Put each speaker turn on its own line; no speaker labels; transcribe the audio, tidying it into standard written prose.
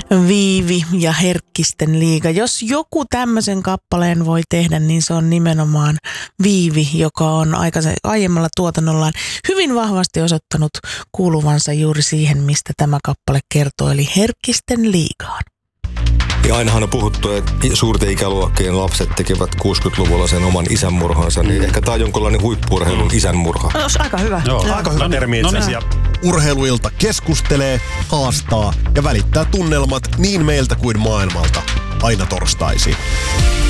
Viivi ja Herkkisten liiga. Jos joku tämmöisen kappaleen voi tehdä, niin se on nimenomaan Viivi, joka on aiemmalla tuotannollaan hyvin vahvasti osoittanut kuuluvansa juuri siihen, mistä tämä kappale kertoo, eli Herkkisten liigaan.
Ja ainahan on puhuttu, että suurten ikäluokkien lapset tekevät 60-luvulla sen oman isänmurhansa, niin ehkä tämä on jonkinlainen huippu-urheilun isänmurha.
No, aika hyvä.
Joo, aika hyvä termi itse asiassa.
Urheiluilta keskustelee, haastaa ja välittää tunnelmat niin meiltä kuin maailmalta. Aina torstaisin.